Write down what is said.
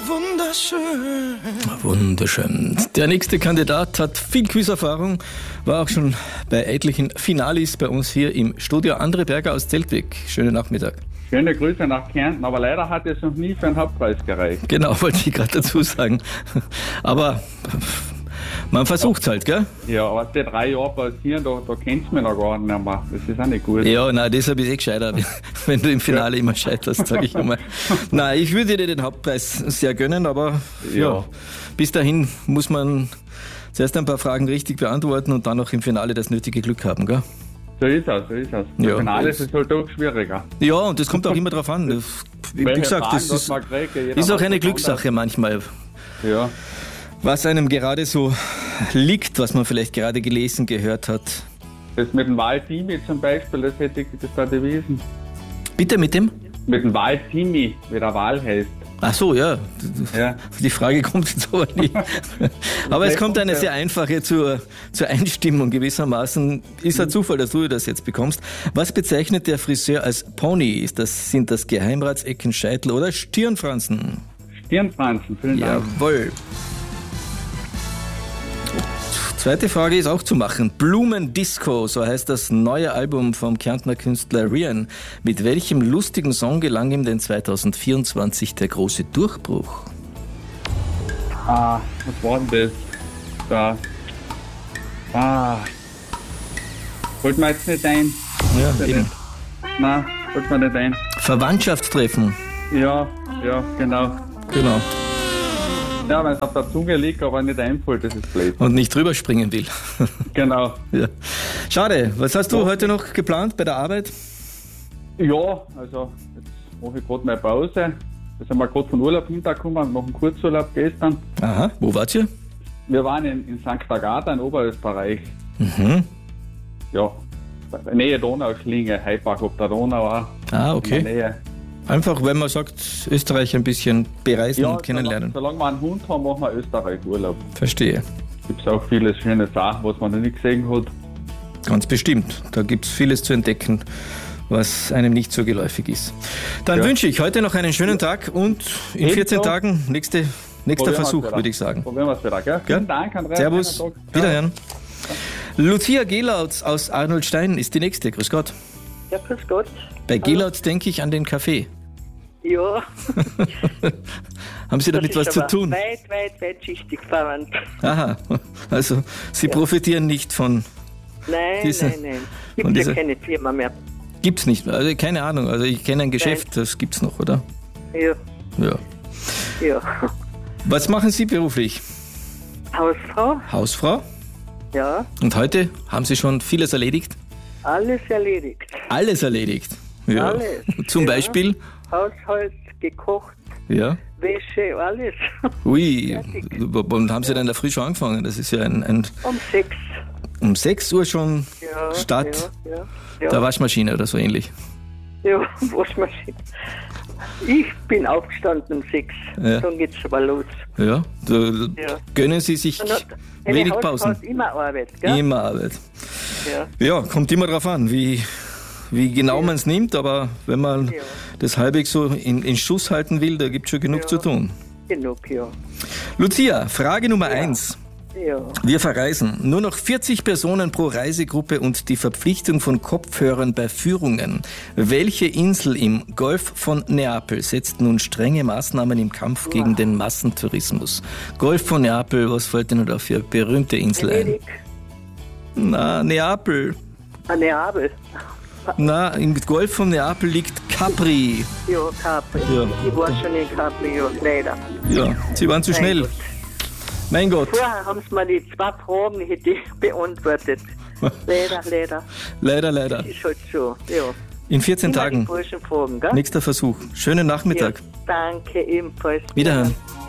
wunderschön. Wunderschön. Der nächste Kandidat hat viel Quizerfahrung, war auch schon bei etlichen Finalis bei uns hier im Studio. André Berger aus Zeltweg. Schönen Nachmittag. Schöne Grüße nach Kärnten, aber leider hat es noch nie für einen Hauptpreis gereicht. Genau, wollte ich gerade dazu sagen. Aber man versucht's halt, gell? Ja, was die 3 Jahre passieren, da kennst du mich noch gar nicht mehr. Das ist auch nicht gut. Ja, nein, deshalb ist gescheiter, wenn du im Finale immer scheiterst, sage ich einmal. Nein, ich würde dir den Hauptpreis sehr gönnen, aber ja, bis dahin muss man zuerst ein paar Fragen richtig beantworten und dann auch im Finale das nötige Glück haben, gell? So ist es, so ist es. Im Finale ist es halt doch schwieriger. Ja, und das kommt auch immer drauf an. Wie gesagt, das ist auch eine Glückssache manchmal. Ja. Was einem gerade so liegt, was man vielleicht gerade gelesen, gehört hat. Das mit dem Wahltimi zum Beispiel, das war gewesen. Bitte mit dem? Mit dem Wahltimi, wie der Wahl heißt. Ach so, ja. Die Frage kommt jetzt aber nicht. Aber es kommt eine sehr einfache zur Einstimmung gewissermaßen. Ist ein Zufall, dass du das jetzt bekommst. Was bezeichnet der Friseur als Pony? Sind das Geheimratsecken, Scheitel oder Stirnfransen? Stirnfransen, vielen Dank. Jawohl. Zweite Frage ist auch zu machen. Blumendisco, so heißt das neue Album vom Kärntner Künstler Rian. Mit welchem lustigen Song gelang ihm denn 2024 der große Durchbruch? Was war denn das? Wollt man jetzt nicht ein? Ja, eben. Nein, wollt man nicht ein. Verwandtschaftstreffen. Ja, genau. Genau. Ja, wenn es auf der Zunge liegt, aber nicht einfällt, das ist blöd. Und nicht drüber springen will. Genau. Ja. Schade. Was hast du heute noch geplant bei der Arbeit? Ja, also jetzt mache ich gerade meine Pause. Da sind wir gerade von Urlaub hintergekommen, machen Kurzurlaub gestern. Aha, wo wart ihr? Wir waren in St. Agatha in Oberösterreich. Mhm. Ja, Nähe Donauschlinge, Heibach ob der Donau auch. Ah, okay. In der Nähe. Einfach, wenn man sagt, Österreich ein bisschen bereisen und kennenlernen. Solange wir einen Hund haben, machen wir Österreich-Urlaub. Verstehe. Gibt es auch viele schöne Sachen, was man noch nicht gesehen hat. Ganz bestimmt. Da gibt es vieles zu entdecken, was einem nicht so geläufig ist. Dann wünsche ich heute noch einen schönen Tag und in 14 Tagen nächster Versuch, würde ich sagen. Probieren wir es wieder, gell? Vielen Dank, Andreas. Servus. Wiederhören. Lucia Gelautz aus Arnoldstein ist die nächste. Grüß Gott. Ja, grüß Gott. Bei Gelautz denke ich an den Kaffee. Ja. Haben Sie damit was zu tun? Weit schichtig verwandt. Aha, also Sie profitieren nicht von Nein. Gibt ja keine Firma mehr. Gibt's nicht mehr, also keine Ahnung. Also ich kenne ein Geschäft, das gibt's noch, oder? Ja. Was machen Sie beruflich? Hausfrau. Hausfrau? Ja. Und heute haben Sie schon vieles erledigt? Alles erledigt. Alles erledigt? Ja. Alles. Zum Beispiel? Haushalt, gekocht, ja. Wäsche, alles. Ui, und haben Sie dann in der Früh schon angefangen? Das ist ja ein Um 6. Um 6 Uhr schon Start der Waschmaschine oder so ähnlich? Ja, Waschmaschine. Ich bin aufgestanden um 6. Ja. Dann geht's schon mal los. Ja, gönnen Sie sich wenig Pausen. Immer Arbeit, gell? Immer Arbeit. Ja, kommt immer drauf an, wie genau man es nimmt, aber wenn man das halbwegs so in Schuss halten will, da gibt es schon genug zu tun. Genug, ja. Lucia, Frage Nummer 1. Ja. Wir verreisen. Nur noch 40 Personen pro Reisegruppe und die Verpflichtung von Kopfhörern bei Führungen. Welche Insel im Golf von Neapel setzt nun strenge Maßnahmen im Kampf gegen den Massentourismus? Golf von Neapel, was fällt denn da für berühmte Insel ein? Na, Neapel. Neapel. Na, im Golf von Neapel liegt Capri. Ja, Capri. Ja. Ich war schon in Capri, leider. Ja, Sie waren zu schnell. Mein Gott. Vorher haben Sie mir die 2 Fragen beantwortet. Leider. Leider. Das ist halt so, ja. In 14 immer Tagen. Fragen, gell? Nächster Versuch. Schönen Nachmittag. Ja, danke, ebenfalls. Wiederhören.